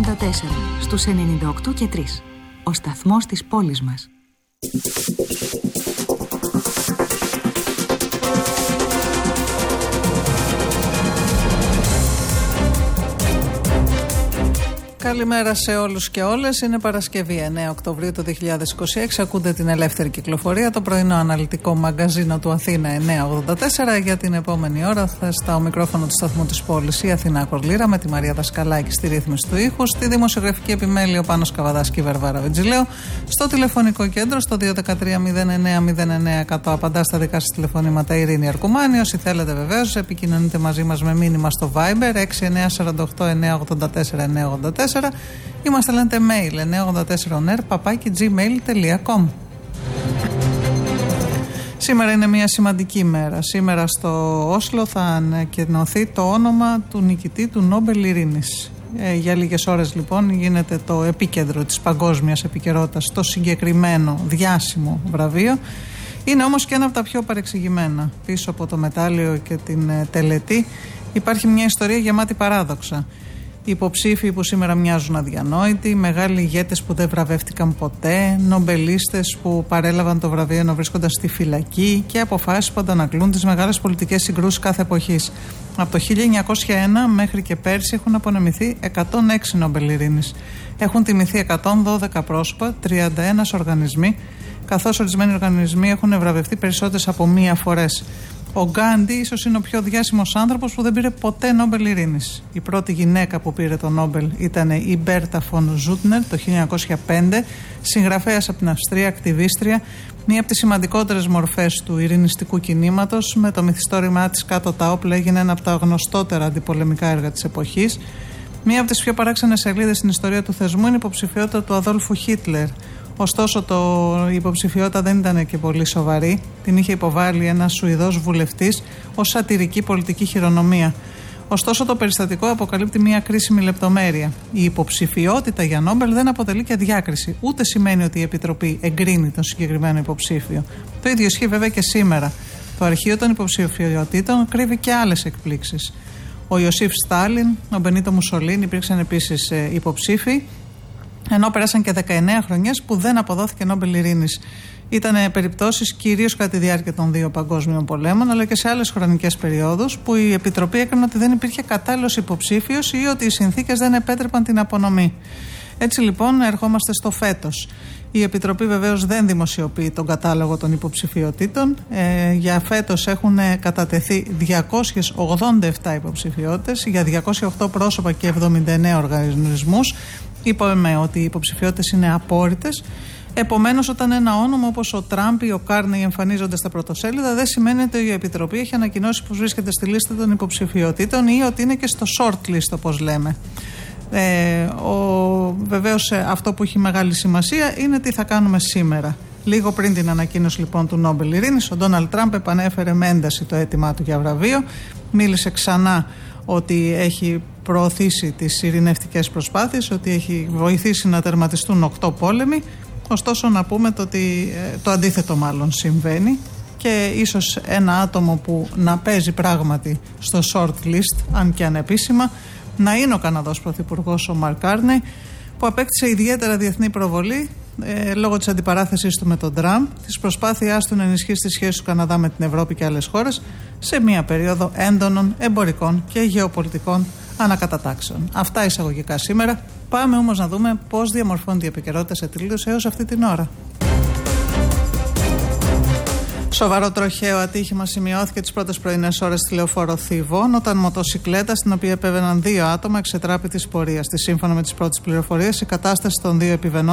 στους 98 και 3. Ο σταθμός της πόλης μας. Καλημέρα σε όλους και όλες. Είναι Παρασκευή 9 Οκτωβρίου του 2026. Ακούτε την Ελεύθερη Κυκλοφορία, το πρωινό αναλυτικό μαγκαζίνο του Αθήνα 984. Για την επόμενη ώρα θα στο μικρόφωνο του σταθμού της πόλης η Αθηνά Κορλήρα με τη Μαρία Δασκαλάκη στη ρύθμιση του ήχου, στη δημοσιογραφική επιμέλεια ο Πάνος Καβαδάς και η Βαρβάρα Βιτζιλέου, στο τηλεφωνικό κέντρο στο 213-09-09-100 απαντά στα δικά σας τηλεφωνήματα η Ειρήνη Αρκουμάνη. Όσοι θέλετε βεβαίως επικοινωνείτε μαζί μας με μήνυμα στο Viber 6948-984-984. Ή μας στέλνετε mail 984oner@gmail.com. Σήμερα είναι μια σημαντική μέρα. Σήμερα στο Όσλο θα ανακοινωθεί το όνομα του νικητή του Νόμπελ Ειρήνης. Για λίγες ώρες λοιπόν γίνεται το επίκεντρο της παγκόσμιας επικαιρότητας στο συγκεκριμένο διάσημο βραβείο. Είναι όμως και ένα από τα πιο παρεξηγημένα. Πίσω από το μετάλλιο και την τελετή υπάρχει μια ιστορία γεμάτη παράδοξα. Υποψήφοι που σήμερα μοιάζουν αδιανόητοι, μεγάλοι ηγέτες που δεν βραβεύτηκαν ποτέ, νομπελίστες που παρέλαβαν το βραβείο ενώ βρίσκονταν στη φυλακή και αποφάσεις που αντανακλούν τις μεγάλες πολιτικές συγκρούσεις κάθε εποχής. Από το 1901 μέχρι και πέρσι έχουν απονεμηθεί 106 Νόμπελ Ειρήνης. Έχουν τιμηθεί 112 πρόσωπα, 31 οργανισμοί, καθώς ορισμένοι οργανισμοί έχουν βραβευτεί περισσότερες από μία φορές. Ο Γκάντι ίσως είναι ο πιο διάσημος άνθρωπος που δεν πήρε ποτέ Νόμπελ Ειρήνης. Η πρώτη γυναίκα που πήρε το Νόμπελ ήταν η Μπέρτα Φον Ζούτνερ το 1905, συγγραφέας από την Αυστρία, ακτιβίστρια, μία από τις σημαντικότερες μορφές του ειρηνιστικού κινήματος. Με το μυθιστόρημά της «Κάτω τα όπλα» έγινε ένα από τα γνωστότερα αντιπολεμικά έργα της εποχής. Μία από τις πιο παράξενες σελίδες στην ιστορία του θεσμού είναι η υποψηφιότητα του Αδόλφου Χίτλερ. Ωστόσο, η υποψηφιότητα δεν ήταν και πολύ σοβαρή. Την είχε υποβάλει ένας Σουηδός βουλευτής ως σατυρική πολιτική χειρονομία. Ωστόσο, το περιστατικό αποκαλύπτει μια κρίσιμη λεπτομέρεια. Η υποψηφιότητα για Νόμπελ δεν αποτελεί και διάκριση. Ούτε σημαίνει ότι η Επιτροπή εγκρίνει τον συγκεκριμένο υποψήφιο. Το ίδιο ισχύει βέβαια και σήμερα. Το αρχείο των υποψηφιότητων κρύβει και άλλες εκπλήξεις. Ο Ιωσήφ Στάλιν, ο Μπενίτο Μουσολίνι υπήρξαν επίσης υποψήφοι. Ενώ πέρασαν και 19 χρονιές που δεν αποδόθηκε Νόμπελ Ειρήνης. Ήταν περιπτώσεις κυρίως κατά τη διάρκεια των δύο παγκόσμιων πολέμων, αλλά και σε άλλες χρονικές περιόδους που η Επιτροπή έκανε ότι δεν υπήρχε κατάλληλος υποψήφιος ή ότι οι συνθήκες δεν επέτρεπαν την απονομή. Έτσι λοιπόν ερχόμαστε στο φέτος. Η Επιτροπή βεβαίως δεν δημοσιοποιεί τον κατάλογο των υποψηφιότητων. Για φέτος έχουν κατατεθεί 287 υποψηφιότητες για 208 πρόσωπα και 79 οργανισμούς. Είπαμε ότι οι υποψηφιότητες είναι απόρριτες. Επομένως, όταν ένα όνομα όπως ο Τραμπ ή ο Κάρνεϊ εμφανίζονται στα πρωτοσέλιδα, δεν σημαίνει ότι η Επιτροπή έχει ανακοινώσει πως βρίσκεται στη λίστα των υποψηφιότητων ή ότι είναι και στο short list, όπως λέμε. Βεβαίως, αυτό που έχει μεγάλη σημασία είναι τι θα κάνουμε σήμερα. Λίγο πριν την ανακοίνωση λοιπόν του Νόμπελ Ειρήνης, ο Ντόναλντ Τραμπ επανέφερε με ένταση το αίτημά του για βραβείο. Μίλησε ξανά ότι έχει προωθήσει τις ειρηνευτικές προσπάθειες, ότι έχει βοηθήσει να τερματιστούν 8 πόλεμοι. Ωστόσο να πούμε ότι το αντίθετο μάλλον συμβαίνει και ίσως ένα άτομο που να παίζει πράγματι στο short list, αν και ανεπίσημα, να είναι ο Καναδός Πρωθυπουργός ο Μαρκ Κάρνεϊ, που απέκτησε ιδιαίτερα διεθνή προβολή λόγω της αντιπαράθεσης του με τον Τραμπ, της προσπάθειάς του να ενισχύσει τις σχέσεις του Καναδά με την Ευρώπη και άλλες χώρες σε μια περίοδο έντονων εμπορικών και γεωπολιτικών ανακατατάξεων. Αυτά εισαγωγικά σήμερα. Πάμε όμως να δούμε πώς διαμορφώνεται η επικαιρότητα σε τίτλους έως αυτή την ώρα. Σοβαρό τροχαίο ατύχημα σημειώθηκε τις πρώτες πρωινές ώρες στη λεωφόρο Θηβών, όταν μοτοσικλέτα στην οποία επέβαιναν 2 άτομα εξετράπη της πορείας. Σύμφωνα με τις πρώτες πληροφορίες, η κατάσταση των 2 επιβαινών